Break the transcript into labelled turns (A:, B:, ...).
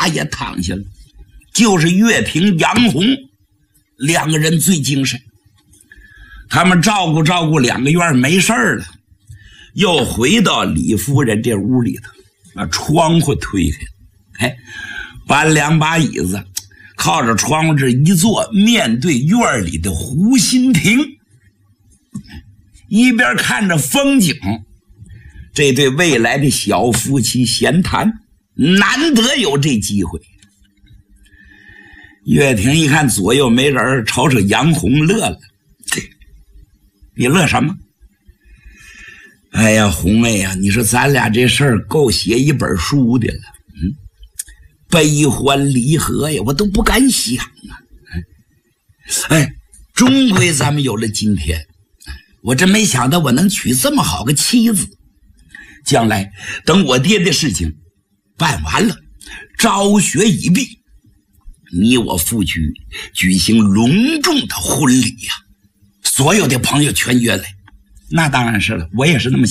A: 俩也躺下了，就是岳平、杨红两个人最精神。他们照顾2个月没事了，又回到李夫人这屋里头，把窗户推开，搬2把椅子，靠着窗户这一坐，面对院里的湖心亭，一边看着风景，这对未来的小夫妻闲谈，难得有这机会。岳婷一看左右没人，瞅瞅杨红乐了。你乐什么？哎呀，红妹呀，你说咱俩这事儿够写一本书的了。悲欢离合呀，我都不敢想啊。终归咱们有了今天。我真没想到我能娶这么好个妻子。将来等我爹的事情办完了，昭雪已毕，你我夫妻举行隆重的婚礼呀，所有的朋友全约来。那当然是了，我也是那么想。